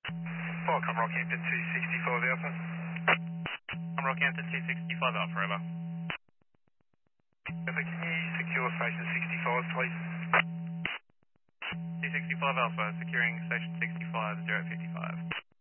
Welcome, Rockhampton 265 Alpha. I'm Rockhampton 265 Alpha, over. Alpha, can you secure station 65, please? 265 Alpha, securing station 65, 055.